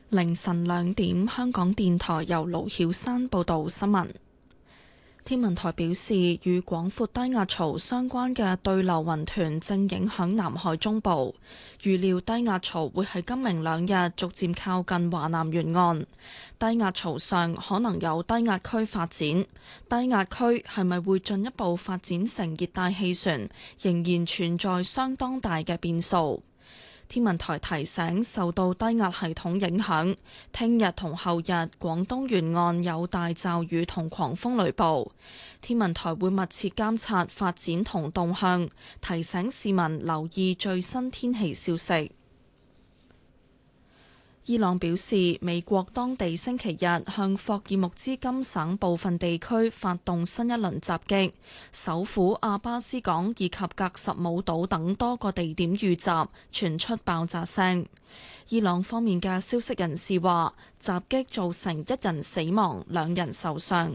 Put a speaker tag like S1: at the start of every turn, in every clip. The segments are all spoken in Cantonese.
S1: 凌晨2點，香港電台由盧曉山報道新聞。天文台表示，與廣闊低壓槽相關嘅對流雲團正影響南海中部，預料低壓槽會喺今明兩日逐漸靠近華南沿岸。低壓槽上可能有低壓區發展，低壓區係咪會進一步發展成熱帶氣旋，仍然存在相當大嘅變數。天文台提醒，受到低壓系統影響，聽日同後日廣東沿岸有大驟雨同狂風雷暴。天文台會密切監察發展同動向，提醒市民留意最新天氣消息。伊朗表示，美國當地星期日向霍爾木茲金省部分地區發動新一輪襲擊，首府阿巴斯港以及格什姆島等多個地點遇襲，傳出爆炸聲。伊朗方面嘅消息人士話，襲擊造成1人死亡，2人受傷。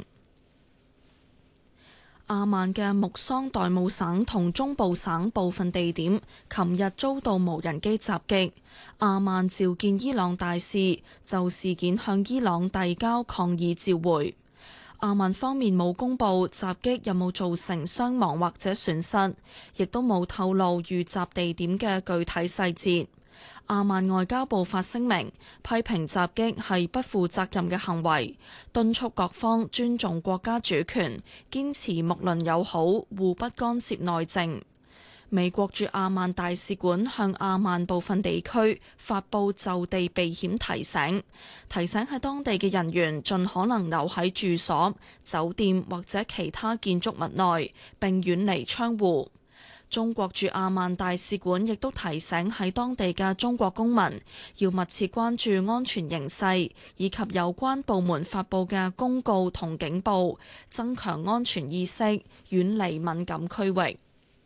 S1: 阿曼嘅木桑代姆省同中部省部分地點琴日遭到無人機襲擊，阿曼召見伊朗大使，就事件向伊朗遞交抗議照會。阿曼方面冇公布襲擊有冇造成傷亡或者損失，亦都冇透露遇襲地點嘅具體細節。阿曼外交部發聲明，批評襲擊係不負責任嘅行為，敦促各方尊重國家主權，堅持睦鄰友好，互不干涉內政。美國駐阿曼大使館向阿曼部分地區發布就地避險提醒，提醒喺當地嘅人員盡可能留喺住所、酒店或者其他建築物內，並遠離窗戶。中國駐阿曼大使館亦都提醒喺當地嘅中國公民要密切關注安全形勢，以及有關部門發布嘅公告同警報，增強安全意識，遠離敏感區域。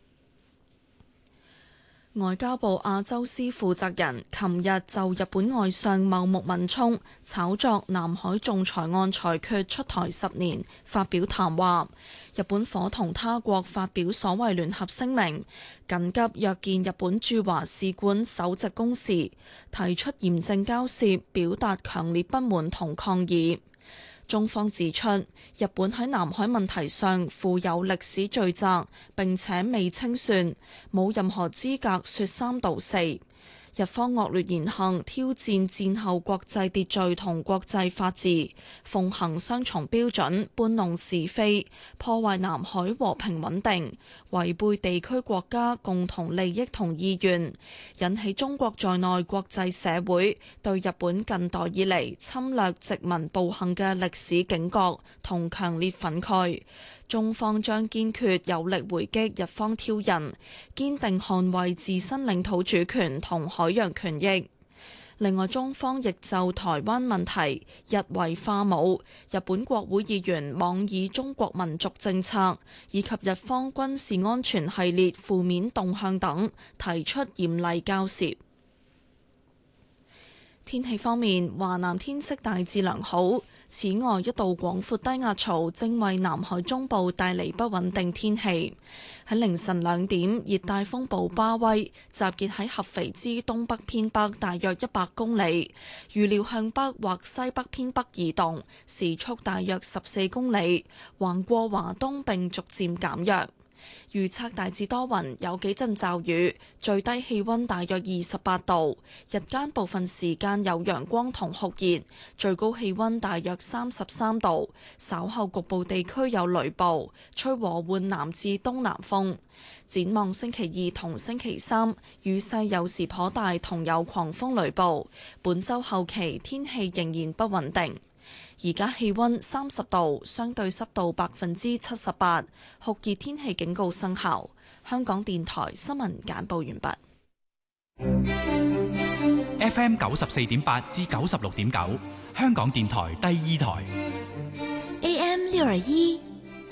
S1: 外交部亞洲司負責人琴日就日本外相茂木敏充炒作南海仲裁案裁決出台10年發表談話。日本伙同他國發表所謂聯合聲明，緊急約見日本駐華使館首席公使，提出嚴正交涉，表達強烈不滿同抗議。中方指出，日本喺南海問題上負有歷史罪責，並且未清算，冇任何資格說三道四。日方惡劣言行挑戰戰後國際秩序同國際法治，奉行雙重標準，搬弄是非，破壞南海和平穩定，違背地區國家共同利益同意願，引起中國在內國際社會對日本近代以嚟侵略殖民暴行嘅歷史警覺同強烈憤慨。中方將堅決有力回擊日方挑釁，堅定捍衛自身領土主權同海洋權益。另外，中方亦就台灣問題日為化武、日本國會議員妄議中國民族政策以及日方軍事安全系列負面動向等提出嚴厲交涉。天氣方面，華南天色大致良好。此外，一道廣闊低壓槽正為南海中部帶嚟不穩定天氣。喺凌晨2點，熱帶風暴巴威集結喺合肥之東北偏北大約100公里，預料向北或西北偏北移動，時速大約14公里，橫過華東並逐漸減弱。預測大致多雲，有幾陣驟雨，最低氣溫大約28度，日間部分時間有陽光同酷熱，最高氣溫大約33度，稍後局部地區有雷暴，吹和緩南至東南風。展望星期2同星期3，雨勢有時頗大，同有狂風雷暴。本週後期天氣仍然不穩定。而家氣溫30度，相對濕度78%，酷熱天氣警告生效。香港電台新聞簡報完
S2: 畢。FM 94.8至96.9，香港電台第2台。
S3: AM 621